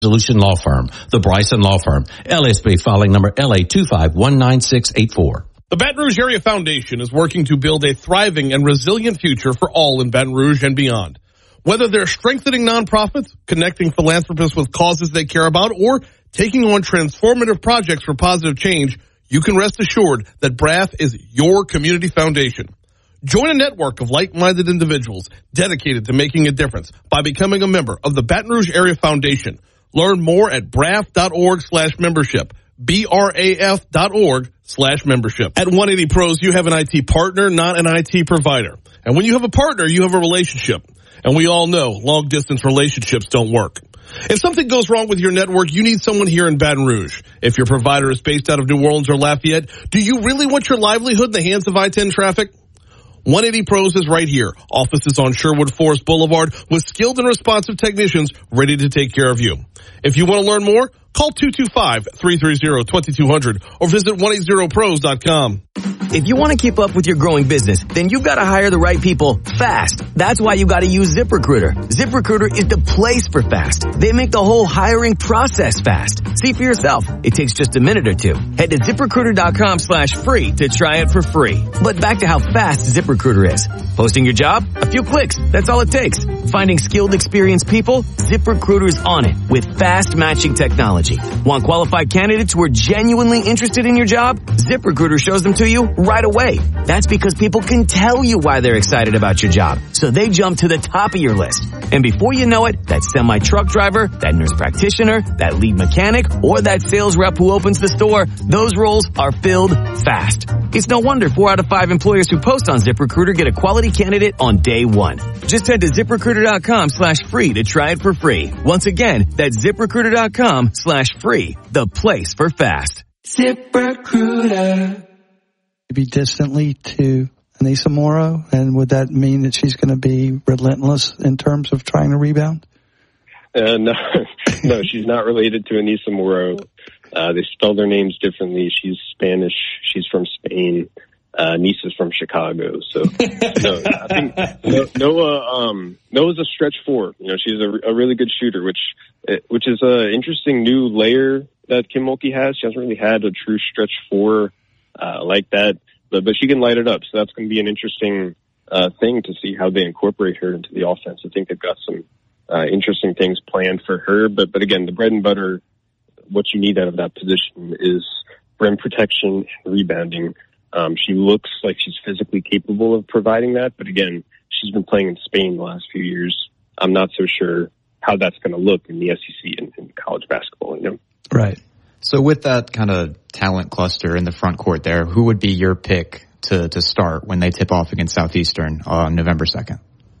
Resolution Law Firm, the Bryson Law Firm, LSB filing number LA251964. The Baton Rouge Area Foundation is working to build a thriving and resilient future for all in Baton Rouge and beyond. Whether they're strengthening nonprofits, connecting philanthropists with causes they care about, or taking on transformative projects for positive change, you can rest assured that BRAF is your community foundation. Join a network of like-minded individuals dedicated to making a difference by becoming a member of the Baton Rouge Area Foundation. Learn more at braf.org/membership. BRAF.org/membership. At 180 Pros, you have an IT partner, not an IT provider. And when you have a partner, you have a relationship. And we all know long-distance relationships don't work. If something goes wrong with your network, you need someone here in Baton Rouge. If your provider is based out of New Orleans or Lafayette, do you really want your livelihood in the hands of I-10 traffic? 180 Pros is right here. Offices on Sherwood Forest Boulevard with skilled and responsive technicians ready to take care of you. If you want to learn more, call 225-330-2200 or visit 180pros.com. If you want to keep up with your growing business, then you've got to hire the right people fast. That's why you got to use ZipRecruiter. ZipRecruiter is the place for fast. They make the whole hiring process fast. See for yourself. It takes just a minute or two. Head to ZipRecruiter.com/free to try it for free. But back to how fast ZipRecruiter is. Posting your job? A few clicks. That's all it takes. Finding skilled, experienced people? ZipRecruiter's on it with fast matching technology. Want qualified candidates who are genuinely interested in your job? ZipRecruiter shows them to you right away. That's because people can tell you why they're excited about your job. So they jump to the top of your list. And before you know it, that semi-truck driver, that nurse practitioner, that lead mechanic, or that sales rep who opens the store, those roles are filled fast. It's no wonder 4 out of 5 employers who post on ZipRecruiter get a quality candidate on day one. Just head to ZipRecruiter.com/free to try it for free. Once again, that's ZipRecruiter.com/free, the place for fast. ZipRecruiter. Be distantly to Anissa Morrow, and would that mean that she's going to be relentless in terms of trying to rebound? No, she's not related to Anissa Morrow. They spell their names differently. She's Spanish. She's from Spain. Anissa's from Chicago. So, no, I think Noah's a stretch 4. You know, she's a really good shooter, which is an interesting new layer that Kim Mulkey has. She hasn't really had a true stretch 4 like that, but she can light it up. So that's going to be an interesting thing to see how they incorporate her into the offense. I think they've got some interesting things planned for her. But again, the bread and butter, what you need out of that position is rim protection and rebounding. She looks like she's physically capable of providing that, but again, she's been playing in Spain the last few years. I'm not so sure how that's going to look in the SEC and in college basketball. You know? Right. So with that kind of talent cluster in the front court there, who would be your pick to start when they tip off against Southeastern on November 2nd?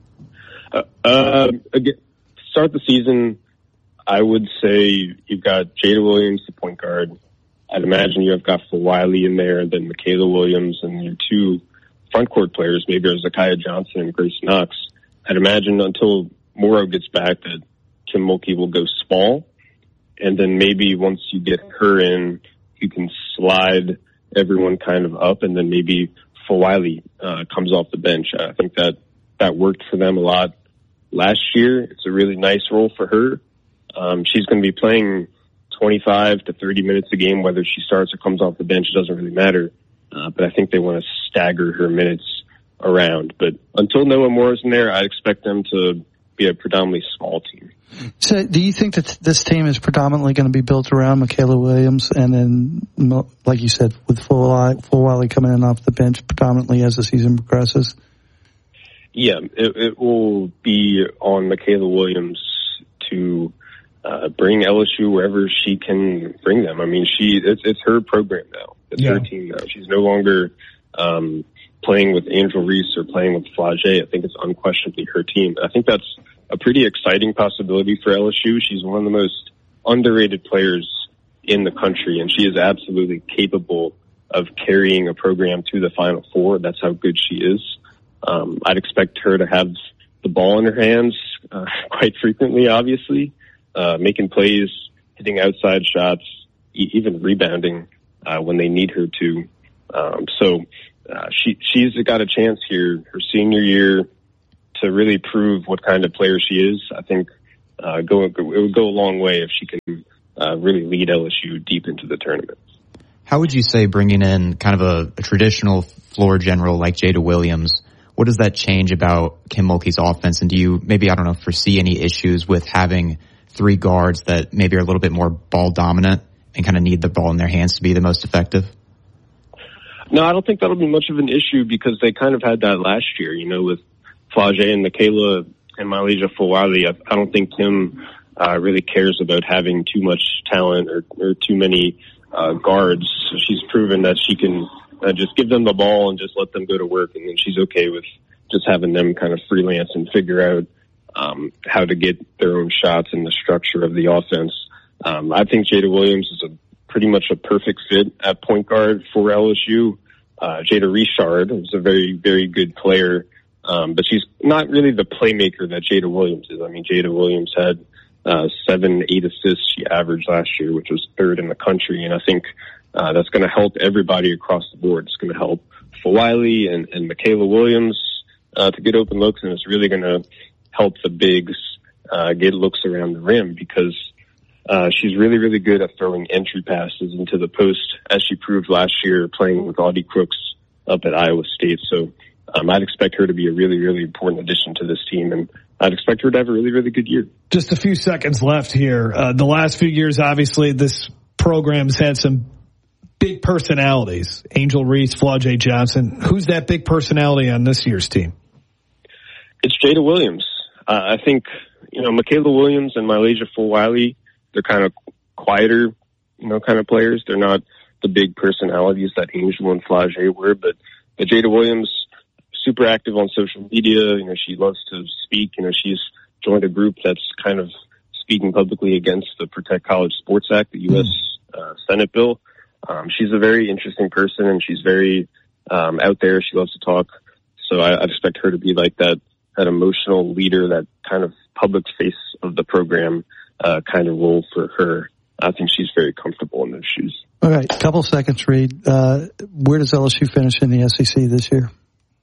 Again, start the season, I would say you've got Jada Williams, the point guard. I'd imagine you have got Phil Wiley in there, and then Michaela Williams, and your 2 front court players, maybe are Zakiya Johnson and Grace Knox. I'd imagine until Morrow gets back that Kim Mulkey will go small. And then maybe once you get her in, you can slide everyone kind of up, and then maybe Phil Wiley comes off the bench. I think that worked for them a lot last year. It's a really nice role for her. She's going to be playing 25 to 30 minutes a game, whether she starts or comes off the bench. It doesn't really matter. But I think they want to stagger her minutes around. But until Noah Morrow's in there, I expect them to be a predominantly small team. So do you think that this team is predominantly going to be built around Michaela Williams and then, like you said, with Phil Wiley coming in off the bench predominantly as the season progresses? Yeah, it will be on Michaela Williams to bring LSU wherever she can bring them. I mean, it's her program now. It's her team now. She's no longer playing with Angel Reese or playing with Flagey. I think it's unquestionably her team. I think that's a pretty exciting possibility for LSU. She's one of the most underrated players in the country, and she is absolutely capable of carrying a program to the Final Four. That's how good she is. I'd expect her to have the ball in her hands quite frequently, obviously, making plays, hitting outside shots, even rebounding when they need her to. She's got a chance here, her senior year, to really prove what kind of player she is. I think it would go a long way if she can really lead LSU deep into the tournament. How would you say bringing in kind of a traditional floor general like Jada Williams, what does that change about Kim Mulkey's offense? And do you maybe, I don't know, foresee any issues with having three guards that maybe are a little bit more ball dominant and kind of need the ball in their hands to be the most effective? No, I don't think that'll be much of an issue because they kind of had that last year, with Flau'jae and Michaela and Mylesia Fulwiley. I don't think Kim really cares about having too much talent or too many guards. So she's proven that she can just give them the ball and just let them go to work, and then she's okay with just having them kind of freelance and figure out how to get their own shots and the structure of the offense. I think Jada Williams is pretty much a perfect fit at point guard for LSU. Jada Richard is a very, very good player, but she's not really the playmaker that Jada Williams is. I mean, Jada Williams had 7-8 assists she averaged last year, which was third in the country, and I think that's going to help everybody across the board. It's going to help Fulwiley and Michaela Williams to get open looks, and it's really going to help the bigs get looks around the rim because she's really, really good at throwing entry passes into the post, as she proved last year playing with Audie Crooks up at Iowa State. So I'd expect her to be a really, really important addition to this team, and I'd expect her to have a really, really good year. Just a few seconds left here. The last few years, obviously, this program's had some big personalities. Angel Reese, Flau'jae Johnson. Who's that big personality on this year's team? It's Jada Williams. I think, Michaela Williams and Mylesia Fulwiley, they're kind of quieter, kind of players. They're not the big personalities that Angel and Flau'jae were, but Jada Williams, super active on social media. She loves to speak. She's joined a group that's kind of speaking publicly against the Protect College Sports Act, the U.S. Senate bill. She's a very interesting person, and she's very out there. She loves to talk. So I expect her to be like that emotional leader, that kind of public face of the program kind of role for her. I think she's very comfortable in those shoes. All right, couple seconds, Reed. Where does LSU finish in the SEC this year?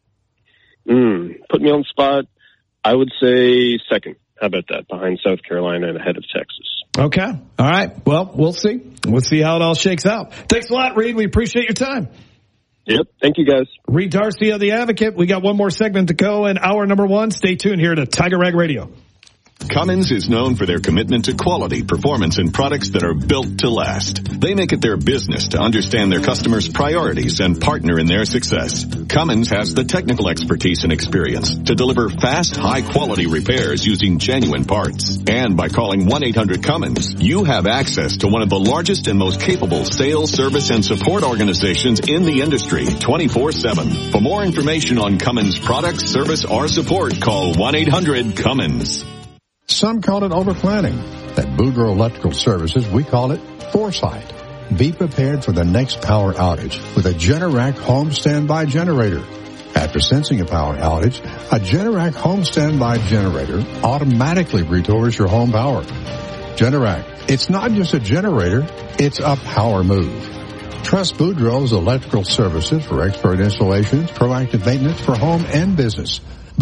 Put me on the spot. I would say second. How about that? Behind South Carolina and ahead of Texas. Okay. All right. Well, we'll see. We'll see how it all shakes out. Thanks a lot, Reed. We appreciate your time. Yep. Thank you, guys. Reed Darcy of The Advocate. We got one more segment to go in hour number 1. Stay tuned here to Tiger Rag Radio. Cummins is known for their commitment to quality, performance, and products that are built to last. They make it their business to understand their customers' priorities and partner in their success. Cummins has the technical expertise and experience to deliver fast, high-quality repairs using genuine parts. And by calling 1-800-CUMMINS, you have access to one of the largest and most capable sales, service, and support organizations in the industry, 24/7. For more information on Cummins products, service, or support, call 1-800-CUMMINS. Some call it overplanning. At Boudreaux Electrical Services, we call it foresight. Be prepared for the next power outage with a Generac home standby generator. After sensing a power outage, a Generac home standby generator automatically restores your home power. Generac, it's not just a generator, it's a power move. Trust Boudreaux's Electrical Services for expert installations, proactive maintenance for home and business.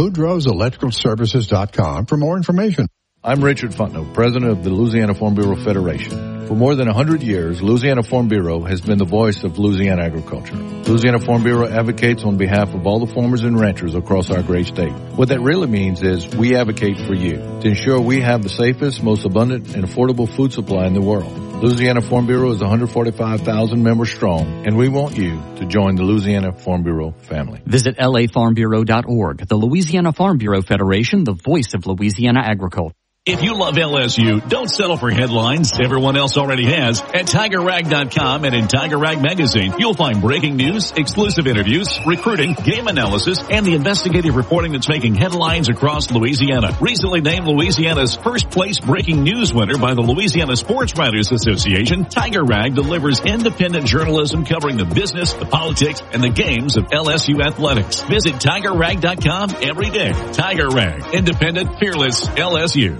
BoudreauxElectricalServices.com for more information. I'm Richard Fontenot, president of the Louisiana Farm Bureau Federation. For more than 100 years, Louisiana Farm Bureau has been the voice of Louisiana agriculture. Louisiana Farm Bureau advocates on behalf of all the farmers and ranchers across our great state. What that really means is we advocate for you to ensure we have the safest, most abundant, and affordable food supply in the world. Louisiana Farm Bureau is 145,000 members strong, and we want you to join the Louisiana Farm Bureau family. Visit lafarmbureau.org. The Louisiana Farm Bureau Federation, the voice of Louisiana agriculture. If you love LSU, don't settle for headlines everyone else already has. At TigerRag.com and in Tiger Rag Magazine, you'll find breaking news, exclusive interviews, recruiting, game analysis, and the investigative reporting that's making headlines across Louisiana. Recently named Louisiana's first place breaking news winner by the Louisiana Sports Writers Association, Tiger Rag delivers independent journalism covering the business, the politics, and the games of LSU athletics. Visit TigerRag.com every day. Tiger Rag, independent, fearless LSU.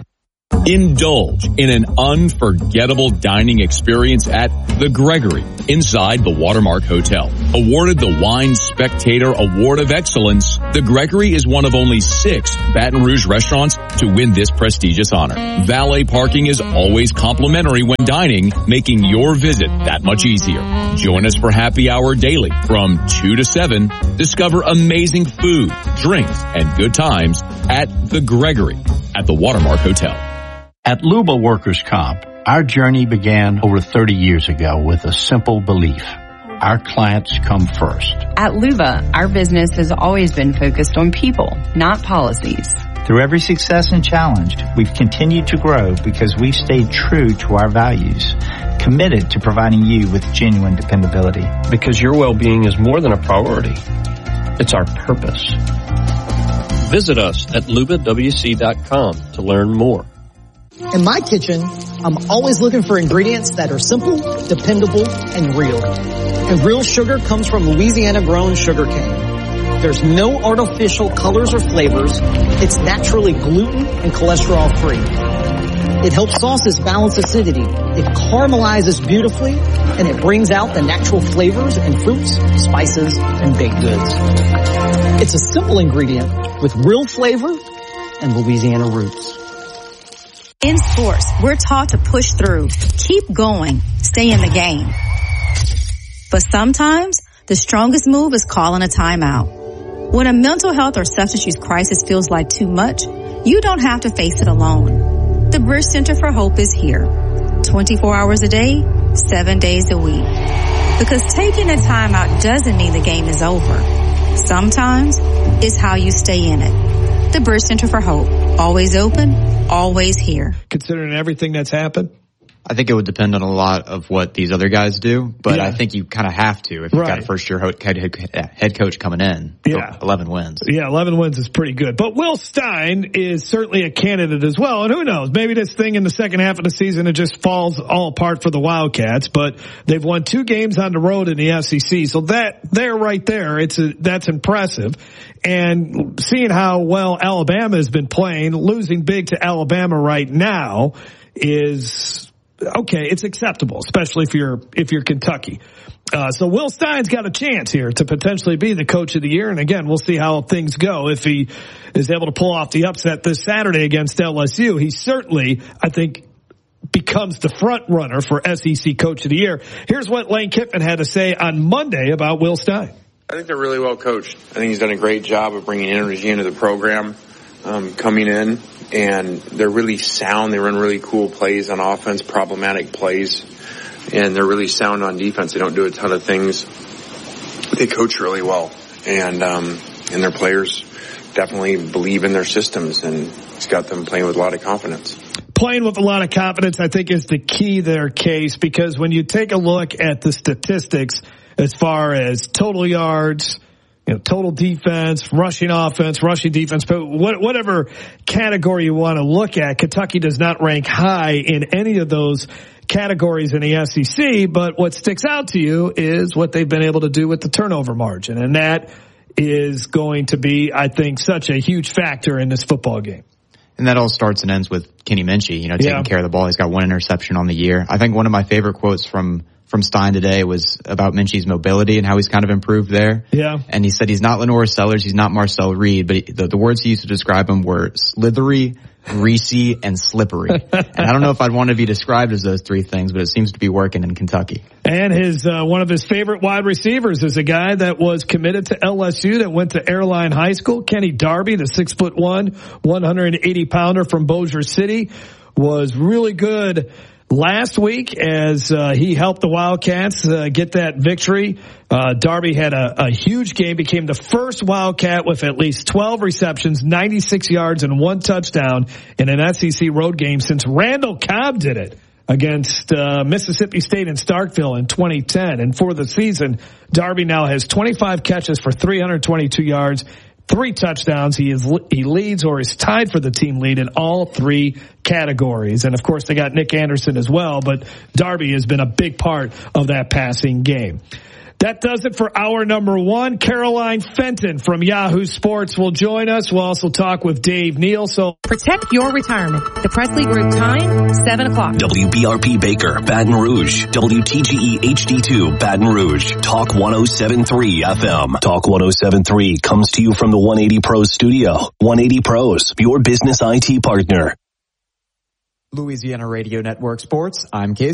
Indulge in an unforgettable dining experience at The Gregory inside the Watermark Hotel. Awarded the Wine Spectator Award of Excellence, The Gregory is one of only 6 Baton Rouge restaurants to win this prestigious honor. Valet parking is always complimentary when dining, making your visit that much easier. Join us for happy hour daily from 2 to 7. Discover amazing food, drinks, and good times at The Gregory at the Watermark Hotel. At Luba Workers' Comp, our journey began over 30 years ago with a simple belief. Our clients come first. At Luba, our business has always been focused on people, not policies. Through every success and challenge, we've continued to grow because we've stayed true to our values, committed to providing you with genuine dependability. Because your well-being is more than a priority. It's our purpose. Visit us at lubawc.com to learn more. In my kitchen, I'm always looking for ingredients that are simple, dependable, and real. And real sugar comes from Louisiana-grown sugarcane. There's no artificial colors or flavors. It's naturally gluten and cholesterol-free. It helps sauces balance acidity. It caramelizes beautifully, and it brings out the natural flavors in fruits, spices, and baked goods. It's a simple ingredient with real flavor and Louisiana roots. In sports, we're taught to push through, keep going, stay in the game. But sometimes, the strongest move is calling a timeout. When a mental health or substance use crisis feels like too much, you don't have to face it alone. The Bridge Center for Hope is here, 24 hours a day, 7 days a week. Because taking a timeout doesn't mean the game is over. Sometimes, it's how you stay in it. The Bridge Center for Hope, always open, always here. Considering everything that's happened? I think it would depend on a lot of what these other guys do, but I think you kind of have to if you've got a first-year head coach coming in. Yeah. 11 wins. Yeah, 11 wins is pretty good. But Will Stein is certainly a candidate as well, and who knows, maybe this thing in the second half of the season, it just falls all apart for the Wildcats, but they've won 2 games on the road in the SEC, so right there, that's impressive. And seeing how well Alabama has been playing, losing big to Alabama right now is okay. It's acceptable, especially if you're Kentucky. So Will Stein's got a chance here to potentially be the coach of the year. And again, we'll see how things go. If he is able to pull off the upset this Saturday against LSU, he certainly, I think, becomes the front runner for SEC coach of the year. Here's what Lane Kiffin had to say on Monday about Will Stein. I think they're really well coached. I think he's done a great job of bringing energy into the program, coming in, and they're really sound. They run really cool plays on offense, problematic plays, and they're really sound on defense. They don't do a ton of things. They coach really well, and their players definitely believe in their systems, and it's got them playing with a lot of confidence. Playing with a lot of confidence, I think, is the key to their case, because when you take a look at the statistics as far as total yards, total defense, rushing offense, rushing defense, but whatever category you want to look at, Kentucky does not rank high in any of those categories in the SEC, but what sticks out to you is what they've been able to do with the turnover margin, and that is going to be, I think, such a huge factor in this football game. And that all starts and ends with Kenny Minchie, taking care of the ball. He's got 1 interception on the year. I think one of my favorite quotes from Stein today was about Minchie's mobility and how he's kind of improved there. Yeah. And he said he's not Lenore Sellers, he's not Marcel Reed, but the words he used to describe him were slithery, greasy, and slippery. And I don't know if I'd want to be described as those 3 things, but it seems to be working in Kentucky. And one of his favorite wide receivers is a guy that was committed to LSU that went to Airline High School. Kenny Darby, the 6'1", 180-pounder from Bossier City, was really good last week as he helped the Wildcats get that victory. Darby had a huge game, became the first Wildcat with at least 12 receptions, 96 yards, and 1 touchdown in an SEC road game since Randall Cobb did it against Mississippi State in Starkville in 2010. And for the season, Darby now has 25 catches for 322 yards, 3 touchdowns. He leads or is tied for the team lead in all 3 categories. And of course they got Nick Anderson as well, but Darby has been a big part of that passing game. That does it for hour number 1. Caroline Fenton from Yahoo Sports will join us. We'll also talk with Dave Neal. So protect your retirement. The Presley Group time, 7 o'clock. WBRP Baker, Baton Rouge. WTGE HD2, Baton Rouge. Talk 107.3 FM. Talk 107.3 comes to you from the 180 Pros studio. 180 Pros, your business IT partner. Louisiana Radio Network Sports. I'm Casey.